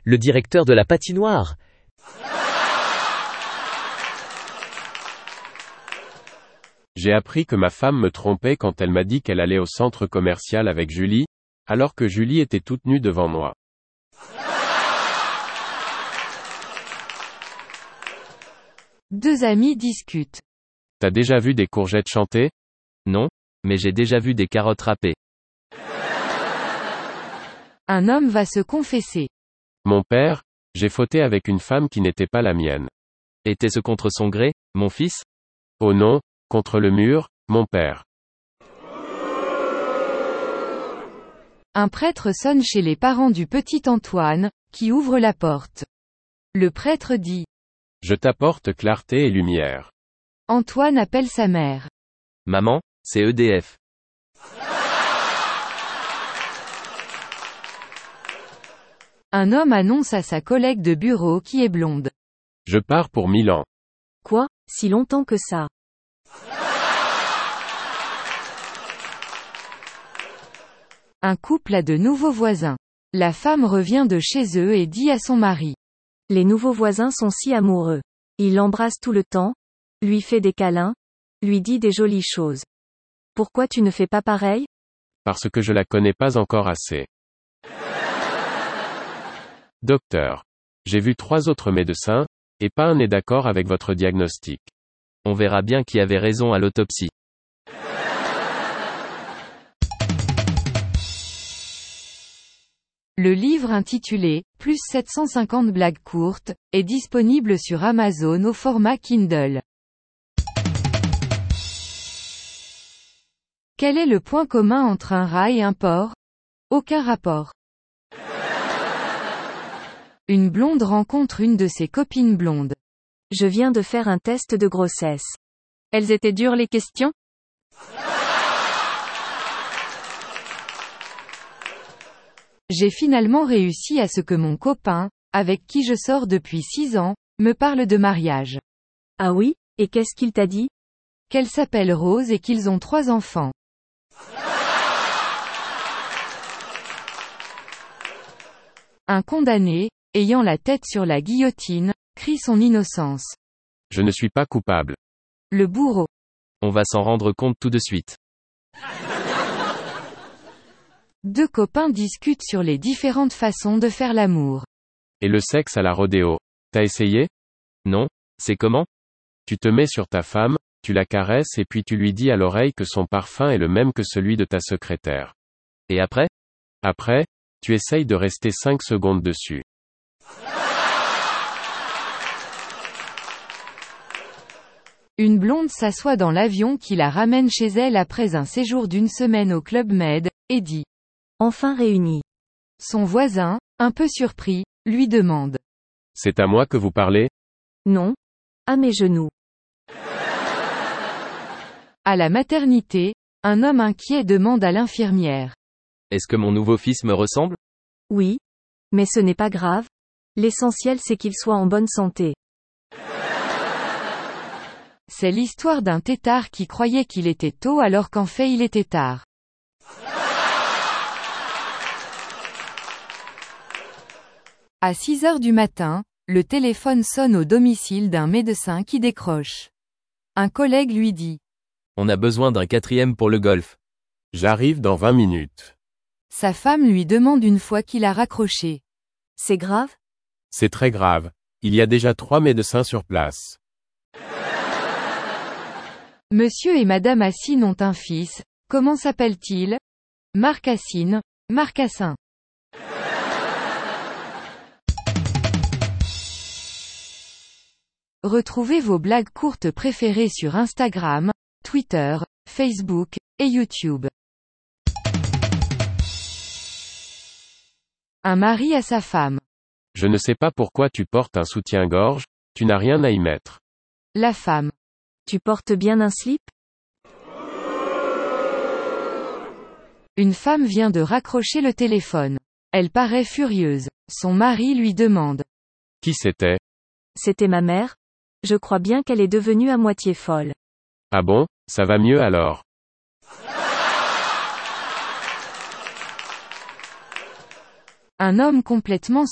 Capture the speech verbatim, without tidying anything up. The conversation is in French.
le directeur de la patinoire. J'ai appris que ma femme me trompait quand elle m'a dit qu'elle allait au centre commercial avec Julie, alors que Julie était toute nue devant moi. Deux amis discutent. T'as déjà vu des courgettes chanter? Non, mais j'ai déjà vu des carottes râpées. Un homme va se confesser. Mon père, j'ai fauté avec une femme qui n'était pas la mienne. Était-ce contre son gré, mon fils? Oh non, contre le mur, mon père. Un prêtre sonne chez les parents du petit Antoine, qui ouvre la porte. Le prêtre dit. Je t'apporte clarté et lumière. Antoine appelle sa mère. Maman, c'est E D F. Un homme annonce à sa collègue de bureau qui est blonde. Je pars pour Milan. Quoi, si longtemps que ça? Un couple a de nouveaux voisins. La femme revient de chez eux et dit à son mari. Les nouveaux voisins sont si amoureux. Il l'embrasse tout le temps, lui fait des câlins, lui dit des jolies choses. Pourquoi tu ne fais pas pareil? Parce que je la connais pas encore assez. Docteur. J'ai vu trois autres médecins, et pas un n'est d'accord avec votre diagnostic. On verra bien qui avait raison à l'autopsie. Le livre intitulé « Plus sept cent cinquante blagues courtes » est disponible sur Amazon au format Kindle. Quel est le point commun entre un rat et un porc? Aucun rapport. Une blonde rencontre une de ses copines blondes. Je viens de faire un test de grossesse. Elles étaient dures les questions? J'ai finalement réussi à ce que mon copain, avec qui je sors depuis six ans, me parle de mariage. Ah oui, et qu'est-ce qu'il t'a dit? Qu'elle s'appelle Rose et qu'ils ont trois enfants. Un condamné, ayant la tête sur la guillotine, crie son innocence. Je ne suis pas coupable. Le bourreau. On va s'en rendre compte tout de suite. Deux copains discutent sur les différentes façons de faire l'amour. Et le sexe à la rodéo. T'as essayé? Non, c'est comment? Tu te mets sur ta femme, tu la caresses et puis tu lui dis à l'oreille que son parfum est le même que celui de ta secrétaire. Et après? Après, tu essayes de rester cinq secondes dessus. Une blonde s'assoit dans l'avion qui la ramène chez elle après un séjour d'une semaine au Club Med, et dit. Enfin réunis. Son voisin, un peu surpris, lui demande. C'est à moi que vous parlez? Non. À mes genoux. À la maternité, un homme inquiet demande à l'infirmière. Est-ce que mon nouveau fils me ressemble? Oui. Mais ce n'est pas grave. L'essentiel c'est qu'il soit en bonne santé. C'est l'histoire d'un têtard qui croyait qu'il était tôt alors qu'en fait il était tard. À six heures du matin, le téléphone sonne au domicile d'un médecin qui décroche. Un collègue lui dit. On a besoin d'un quatrième pour le golf. J'arrive dans vingt minutes. Sa femme lui demande une fois qu'il a raccroché. C'est grave? C'est très grave. Il y a déjà trois médecins sur place. Monsieur et Madame Assine ont un fils. Comment s'appelle-t-il? Marc Assine, Marcassin. Retrouvez vos blagues courtes préférées sur Instagram, Twitter, Facebook, et YouTube. Un mari à sa femme. Je ne sais pas pourquoi tu portes un soutien-gorge, tu n'as rien à y mettre. La femme. Tu portes bien un slip? Une femme vient de raccrocher le téléphone. Elle paraît furieuse. Son mari lui demande. Qui c'était? C'était ma mère. Je crois bien qu'elle est devenue à moitié folle. Ah bon, ça va mieux alors. Un homme complètement